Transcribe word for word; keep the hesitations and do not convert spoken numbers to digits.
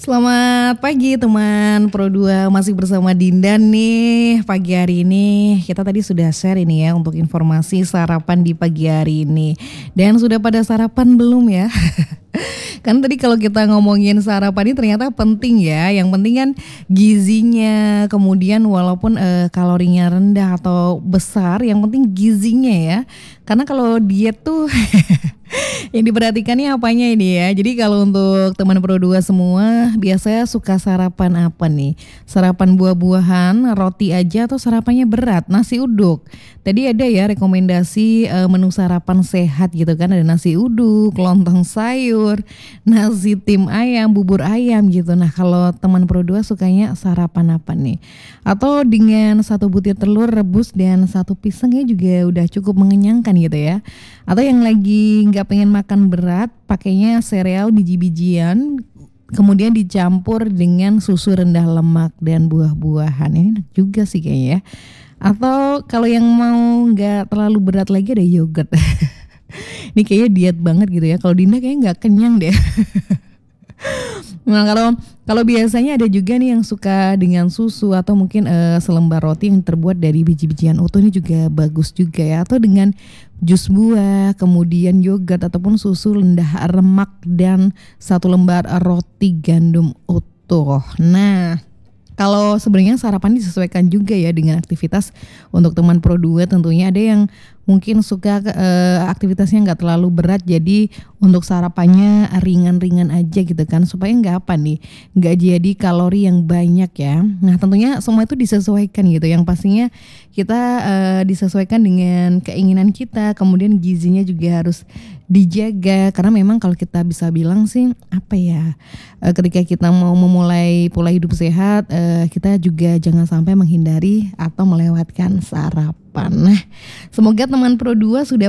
Selamat pagi teman Pro dua, masih bersama Dinda nih. Pagi hari ini kita tadi sudah share ini ya untuk informasi sarapan di pagi hari ini. Dan sudah pada sarapan belum ya? Kan tadi kalau kita ngomongin sarapan ini ternyata penting ya. Yang penting kan gizinya, kemudian walaupun eh, kalorinya rendah atau besar, yang penting gizinya ya. Karena kalau diet tuh yang diperhatikannya apanya ini ya. Jadi kalau untuk teman Pro dua semua biasanya suka sarapan apa nih? Sarapan buah-buahan, roti aja, atau sarapannya berat, nasi uduk. Tadi ada ya rekomendasi e, menu sarapan sehat gitu kan, ada nasi uduk, lontong sayur, nasi tim ayam, bubur ayam gitu. Nah kalau teman Pro dua sukanya sarapan apa nih? Atau dengan satu butir telur rebus dan satu pisangnya juga udah cukup mengenyangkan gitu ya. Atau yang lagi nggak pengen makan berat, pakainya sereal biji-bijian, kemudian dicampur dengan susu rendah lemak dan buah-buahan. Ini enak juga sih kayaknya ya. Atau kalau yang mau nggak terlalu berat lagi ada yogurt. Ini kayaknya diet banget gitu ya. Kalau Dinda kayaknya nggak kenyang deh. Nah kalau kalau biasanya ada juga nih yang suka dengan susu atau mungkin uh, selembar roti yang terbuat dari biji-bijian utuh, ini juga bagus juga ya. Atau dengan jus buah, kemudian yogurt ataupun susu rendah lemak dan satu lembar roti gandum utuh. Nah kalau sebenarnya sarapan disesuaikan juga ya dengan aktivitas. Untuk teman Pro dua tentunya ada yang mungkin suka uh, aktivitasnya nggak terlalu berat, jadi untuk sarapannya ringan-ringan aja gitu kan, supaya nggak apa nih, nggak jadi kalori yang banyak ya. Nah tentunya semua itu disesuaikan gitu, yang pastinya kita uh, disesuaikan dengan keinginan kita, kemudian gizinya juga harus dijaga. Karena memang kalau kita bisa bilang sih apa ya, uh, ketika kita mau memulai pola hidup sehat, uh, kita juga jangan sampai menghindari atau melewatkan sarapan. Nah, semoga teman Pro dua sudah